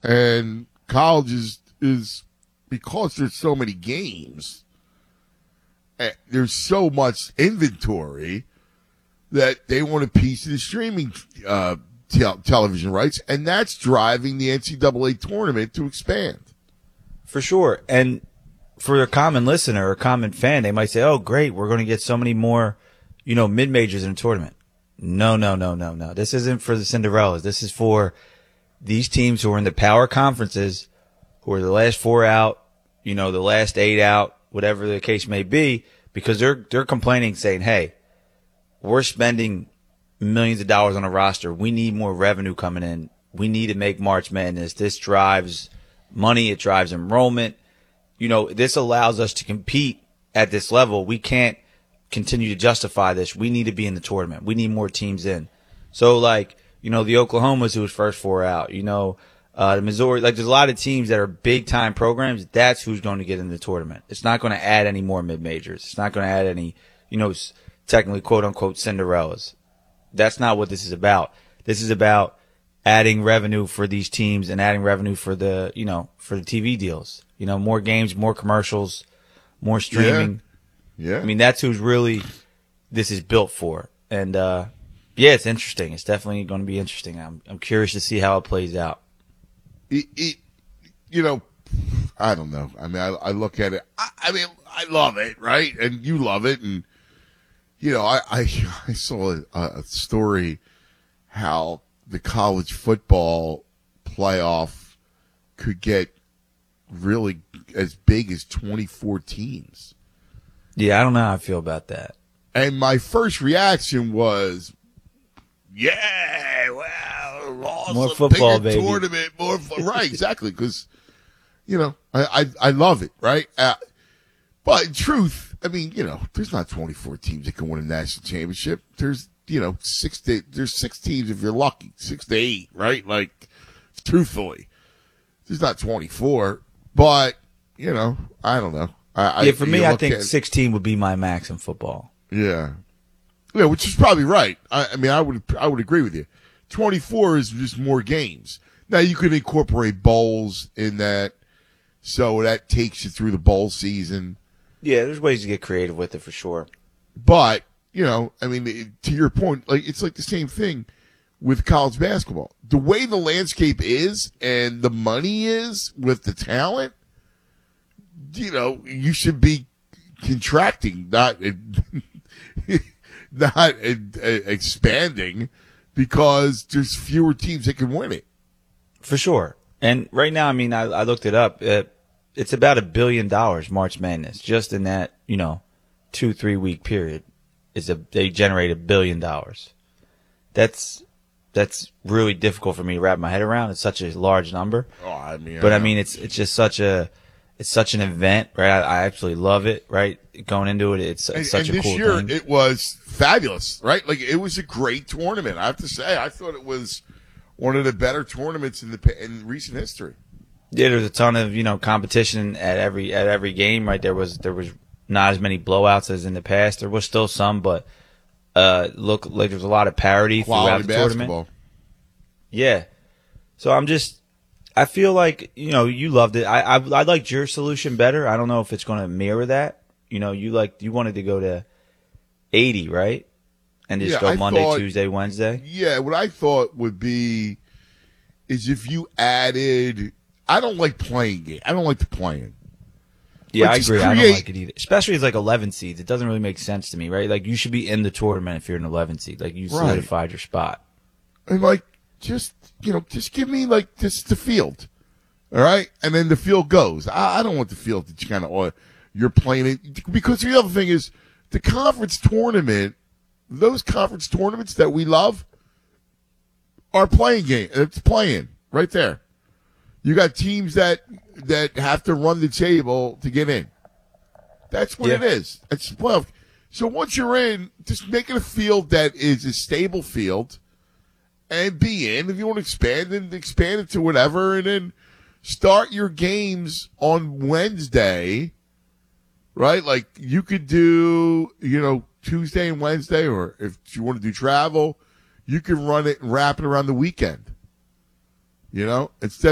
And college is because there's so many games, there's so much inventory that they want a piece of the streaming television rights, and that's driving the NCAA tournament to expand. For sure. And for a common listener or a common fan, they might say, oh, great, we're going to get so many more, mid-majors in the tournament. No. This isn't for the Cinderellas. This is for these teams who are in the power conferences, who are the last 4 out, the last 8 out, whatever the case may be, because they're complaining, saying, hey, we're spending millions of dollars on a roster. We need more revenue coming in. We need to make March Madness. This drives money. It drives enrollment. This allows us to compete at this level. We can't continue to justify this. We need to be in the tournament. We need more teams in. So, the Oklahomas who was first 4 out, the Missouri, there's a lot of teams that are big time programs. That's who's going to get in the tournament. It's not going to add any more mid majors. It's not going to add any, technically quote unquote Cinderellas. That's not what this is about. This is about adding revenue for these teams and adding revenue for the, for the TV deals. More games, more commercials, more streaming. Yeah. I mean, that's who's really this is built for. And, it's interesting. It's definitely going to be interesting. I'm curious to see how it plays out. I don't know. I mean, I look at it. I love it, right? And you love it. And, I saw a story how the college football playoff could get really as big as 24 teams. Yeah, I don't know how I feel about that. And my first reaction was, yeah, well, awesome, more football, bigger baby. Tournament, more right, exactly, because I love it, right? But in truth, I mean, there's not 24 teams that can win a national championship. There's 6 teams if you're lucky, 6 to 8, right? Truthfully, there's not 24, but I don't know. For me, I think 16 would be my max in football. Yeah, which is probably right. I mean, I would agree with you. 24 is just more games. Now you could incorporate bowls in that, so that takes you through the bowl season. Yeah, there's ways to get creative with it for sure. But I mean, to your point, it's like the same thing with college basketball. The way the landscape is and the money is with the talent, you should be contracting, not expanding, because there's fewer teams that can win it. For sure. And right now, I mean, I looked it up. It's about $1 billion March Madness, just in that 2-3 week period. They generate $1 billion. That's really difficult for me to wrap my head around. It's such a large number. Oh, I mean, it's just such an event, right? I absolutely love it, right? Going into it, it's such a cool thing. And this year, it was fabulous, right? It was a great tournament. I have to say, I thought it was one of the better tournaments in recent history. Yeah, there's a ton of competition at every game, right? There was not as many blowouts as in the past. There was still some, but look like there's a lot of parity Quality throughout the basketball. tournament. Yeah, so I feel like you loved it. I liked your solution better. I don't know if it's going to mirror that. You wanted to go to 80, right? And just go Monday, Tuesday, Wednesday. Yeah, what I thought would be is if you added. I don't like playing game. I don't like the playing. Yeah, I agree. I don't like it either. Especially as 11 seeds. It doesn't really make sense to me, right? You should be in the tournament if you're an 11 seed. You solidified your spot. And just give me just the field. All right? And then the field goes. I don't want the field that you're playing it. Because the other thing is the conference tournament, those conference tournaments that we love are playing game. It's playing right there. You got teams that have to run the table to get in. That's what it is. It's playoff. So once you're in, just make it a field that is a stable field and be in. If you want to expand, then expand it to whatever, and then start your games on Wednesday, right? You could do, Tuesday and Wednesday, or if you want to do travel, you can run it and wrap it around the weekend. Instead